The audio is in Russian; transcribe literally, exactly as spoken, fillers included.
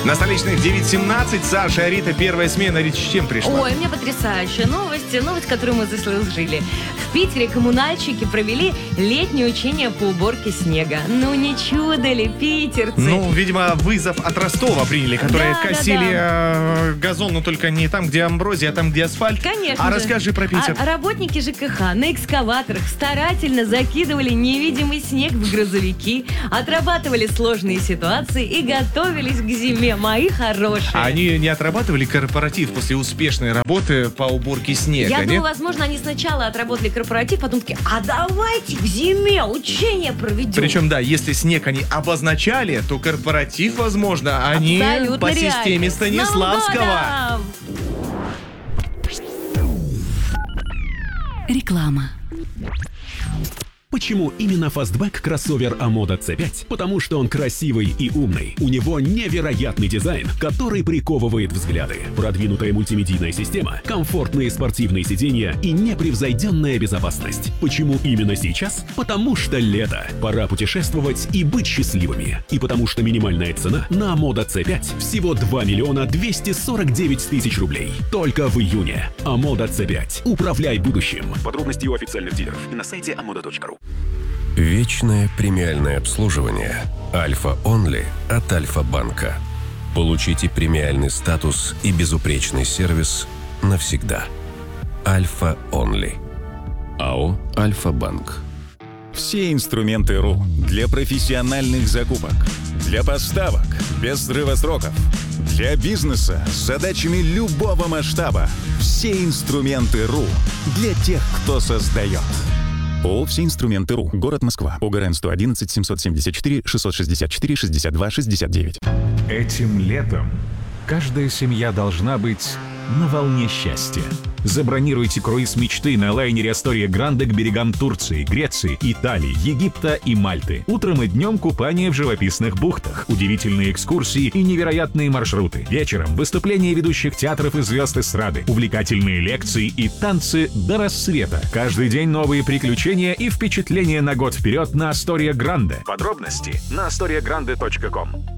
На столичных девять семнадцать. Саша, Арита, первая смена. Речь с чем пришла? Ой, у меня потрясающая новость. Новость, которую мы заслужили. В Питере коммунальщики провели летнее учение по уборке снега. Ну не чудо ли, питерцы? Ну, видимо, вызов от Ростова приняли, которые Да, да, косили да. э, газон, но только не там, где амброзия, а там, где асфальт. Конечно А же. расскажи про Питер. А работники ЖКХ на экскаваторах старательно закидывали невидимый снег в грузовики, отрабатывали сложные ситуации и готовились к зиме, мои хорошие. А они не отрабатывали корпоратив после успешной работы по уборке снега, Я нет? думаю, возможно, они сначала отработали корпоратив, потом такие, а давайте к зиме учение проведем. Причем, да, если снег они обозначали, то корпоратив, возможно, они Абсолютно по реально. системе С Новым Станиславского. годом! Реклама. Почему именно фастбэк кроссовер Амода си пять? Потому что он красивый и умный. У него невероятный дизайн, который приковывает взгляды. Продвинутая мультимедийная система, комфортные спортивные сиденья и непревзойденная безопасность. Почему именно сейчас? Потому что лето. Пора путешествовать и быть счастливыми. И потому что минимальная цена на Амода си пять всего два миллиона двести сорок девять тысяч рублей. Только в июне. Амода си пять. Управляй будущим. Подробности у официальных дилеров и на сайте амода точка ру. Вечное премиальное обслуживание Альфа Онли от Альфа-банка. Получите премиальный статус и безупречный сервис навсегда. Альфа Онли. АО Альфа-банк. Все инструменты РУ для профессиональных закупок, для поставок без срыва сроков, для бизнеса с задачами любого масштаба. Все инструменты РУ для тех, кто создает. ООО «Все инструменты РУ». Город Москва. ОГРН сто одиннадцать семьсот семьдесят четыре шестьсот шестьдесят четыре шестьдесят два шестьдесят девять. Этим летом каждая семья должна быть на волне счастья. Забронируйте круиз мечты на лайнере Астория Гранде к берегам Турции, Греции, Италии, Египта и Мальты. Утром и днем купание в живописных бухтах, удивительные экскурсии и невероятные маршруты. Вечером выступления ведущих театров и звезд эстрады, увлекательные лекции и танцы до рассвета. Каждый день новые приключения и впечатления на год вперед на Астория Гранде. Подробности на астория гранде точка ком.